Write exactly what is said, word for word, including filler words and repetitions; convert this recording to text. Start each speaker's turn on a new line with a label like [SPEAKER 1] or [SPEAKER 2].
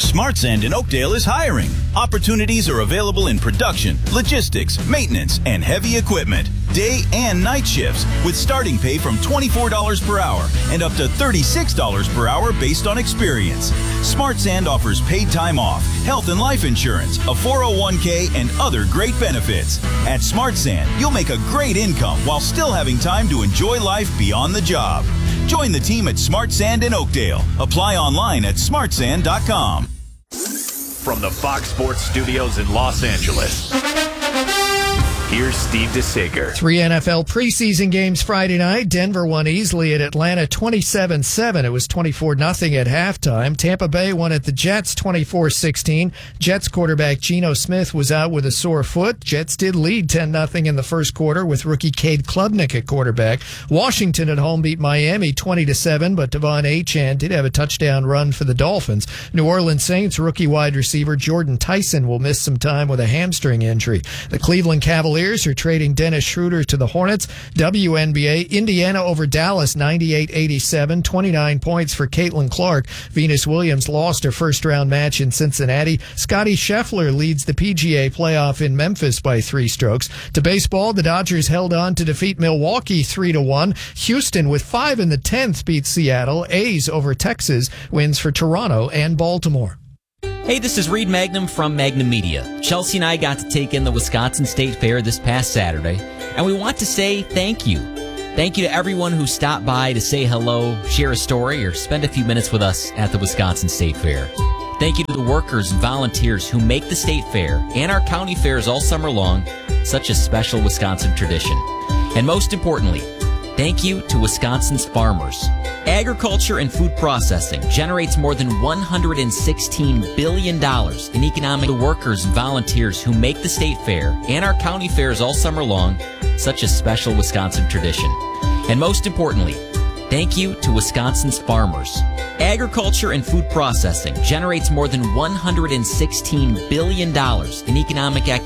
[SPEAKER 1] Smart Sand in Oakdale is hiring. Opportunities are available in production, logistics, maintenance, and heavy equipment. Day and night shifts with starting pay from twenty-four dollars per hour and up to thirty-six dollars per hour based on experience. Smart Sand offers paid time off, health and life insurance, a four oh one k, and other great benefits. At Smart Sand, you'll make a great income while still having time to enjoy life beyond the job. Join the team at Smart Sand in Oakdale. Apply online at smart sand dot com.
[SPEAKER 2] From the Fox Sports Studios in Los Angeles, here's Steve DeSager.
[SPEAKER 3] Three N F L preseason games Friday night. Denver won easily at Atlanta twenty-seven seven. It was twenty-four nothing at halftime. Tampa Bay won at the Jets twenty-four sixteen. Jets quarterback Geno Smith was out with a sore foot. Jets did lead ten nothing in the first quarter with rookie Cade Klubnik at quarterback. Washington at home beat Miami twenty to seven, but Devon Achane did have a touchdown run for the Dolphins. New Orleans Saints rookie wide receiver Jordan Tyson will miss some time with a hamstring injury. The Cleveland Cavaliers are trading Dennis Schroeder to the Hornets. W N B A, Indiana over Dallas ninety-eight eighty-seven, twenty-nine points for Caitlin Clark. Venus Williams lost her first round match in Cincinnati. Scottie Scheffler leads the P G A playoff in Memphis by three strokes. To baseball, the Dodgers held on to defeat Milwaukee three to one. Houston with five in the tenth beat Seattle. A's over Texas wins for Toronto and Baltimore.
[SPEAKER 4] Hey, this is Reed Magnum from Magnum Media. Chelsea and I got to take in the Wisconsin State Fair this past Saturday, and we want to say thank you. Thank you to everyone who stopped by to say hello, share a story, or spend a few minutes with us at the Wisconsin State Fair. Thank you to the workers and volunteers who make the State Fair and our county fairs all summer long such a special Wisconsin tradition. And most importantly, thank you to Wisconsin's farmers. Agriculture and food processing generates more than one hundred sixteen billion dollars in economic. The workers and volunteers who make the State Fair and our county fairs all summer long such a special Wisconsin tradition. And most importantly, thank you to Wisconsin's farmers. Agriculture and food processing generates more than one hundred sixteen billion dollars in economic activity.